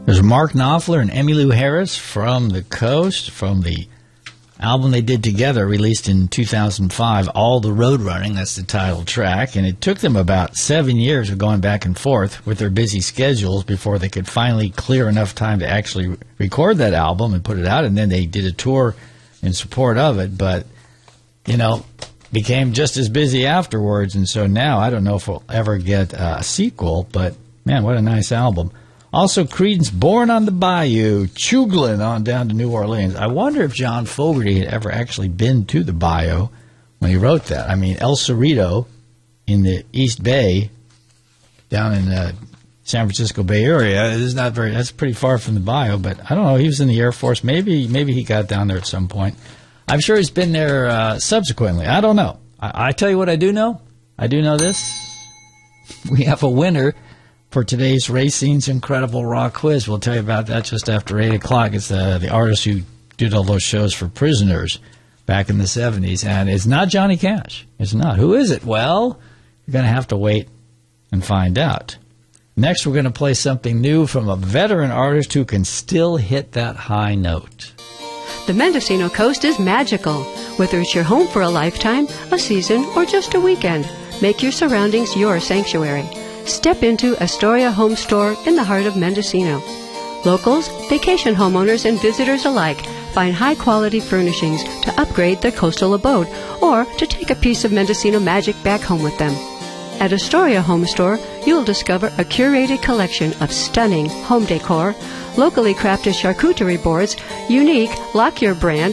There's Mark Knopfler and Emmylou Harris from the Coast, from the album they did together, released in 2005, All the Road Running. That's the title track. And it took them about 7 years of going back and forth with their busy schedules before they could finally clear enough time to actually record that album and put it out. And then they did a tour in support of it. But, you know, became just as busy afterwards. And so now I don't know if we'll ever get a sequel. But, man, what a nice album. Also, Creedence, Born on the Bayou, Chugling on down to New Orleans. I wonder if John Fogerty had ever actually been to the Bayou when he wrote that. I mean, El Cerrito in the East Bay, down in the San Francisco Bay Area, is not very. That's pretty far from the Bayou. But I don't know. He was in the Air Force. Maybe he got down there at some point. I'm sure he's been there subsequently. I don't know. I tell you what I do know. I do know this. We have a winner for today's Racine's Incredible Rock Quiz. We'll tell you about that just after 8 o'clock. It's the artist who did all those shows for Prisoners back in the 70s. And it's not Johnny Cash. It's not. Who is it? Well, you're going to have to wait and find out. Next, we're going to play something new from a veteran artist who can still hit that high note. The Mendocino Coast is magical. Whether it's your home for a lifetime, a season, or just a weekend, make your surroundings your sanctuary. Step into Astoria Home Store in the heart of Mendocino. Locals, vacation homeowners, and visitors alike find high-quality furnishings to upgrade their coastal abode or to take a piece of Mendocino magic back home with them. At Astoria Home Store, you'll discover a curated collection of stunning home decor, locally crafted charcuterie boards, unique Lockyer brand